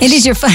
It is your fun.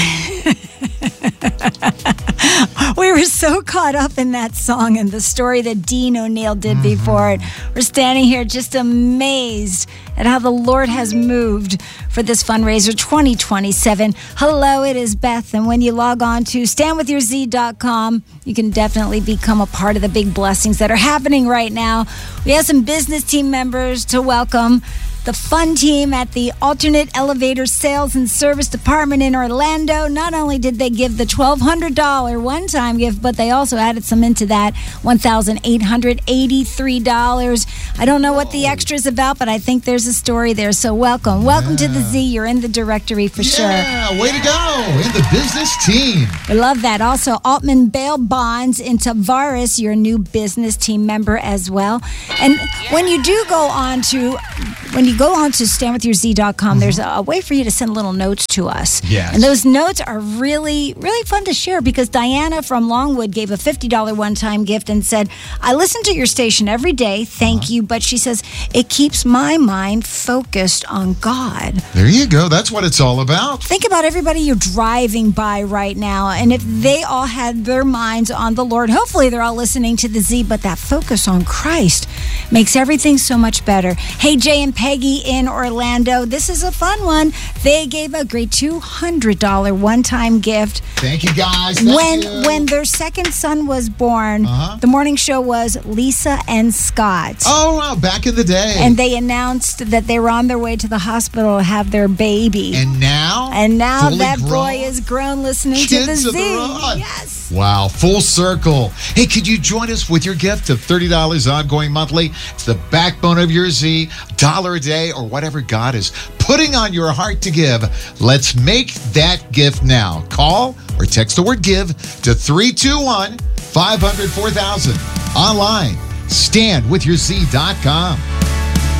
We were so caught up in that song and the story that Dean O'Neill did before it. We're standing here just amazed at how the Lord has moved for this fundraiser 2027. Hello, it is Beth. And when you log on to standwithyourz.com, you can definitely become a part of the big blessings that are happening right now. We have some business team members to welcome. The fun team at the Alternate Elevator Sales and Service Department in Orlando. Not only did they give the $1,200 one-time gift, but they also added some into that, $1,883. I don't know what the extra is about, but I think there's a story there. So welcome. Welcome to the Z. You're in the directory for sure. Yeah, way to go. In the business team. I love that. Also, Altman Bail Bonds in Tavares, your new business team member as well. And when you go on to standwithyourz.com, there's a way for you to send little notes to us. Yes. And those notes are really, really fun to share because Diana from Longwood gave a $50 one-time gift and said, I listen to your station every day. Thank you. But she says, it keeps my mind focused on God. There you go. That's what it's all about. Think about everybody you're driving by right now. And if they all had their minds on the Lord, hopefully they're all listening to the Z, but that focus on Christ makes everything so much better. Hey, Jay and Peggy in Orlando, this is a fun one. They gave a great $200 one-time gift. Thank you, guys. Thank you. When their second son was born, the morning show was Lisa and Scott. Oh, wow, back in the day. And they announced that they were on their way to the hospital to have their baby. And now that boy is grown listening to the Z. Yes. Wow, full circle. Hey, could you join us with your gift of $30 ongoing monthly? It's the backbone of your Z, $1 a day, or whatever God is putting on your heart to give. Let's make that gift now. Call or text the word give to 321-500-4000. Online, standwithyourz.com.